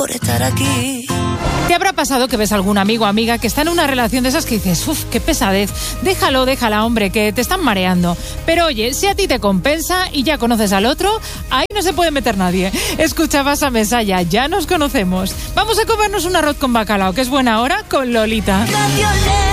por estar aquí. ¿Te habrá pasado que ves a algún amigo o amiga que está en una relación de esas que dices, uff, qué pesadez, déjala, hombre, que te están mareando? Pero oye, si a ti te compensa y ya conoces al otro, ahí no se puede meter nadie. Escuchabas a Mesaya, ya nos conocemos. Vamos a comernos un arroz con bacalao, que es buena hora, con Lolita. Canciones